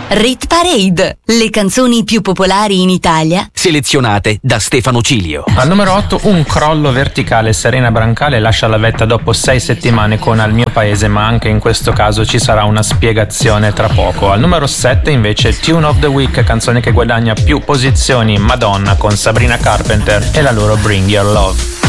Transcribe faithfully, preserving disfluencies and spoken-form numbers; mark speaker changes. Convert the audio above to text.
Speaker 1: Rit Parade, le canzoni più popolari in Italia,
Speaker 2: selezionate da Stefano Cilio.
Speaker 3: Al numero otto, un crollo verticale. Serena Brancale lascia la vetta dopo sei settimane con Al mio paese, ma anche in questo caso ci sarà una spiegazione tra poco. Al numero sette invece Tune of the Week, canzone che guadagna più posizioni, Madonna con Sabrina Carpenter e la loro Bring Your Love.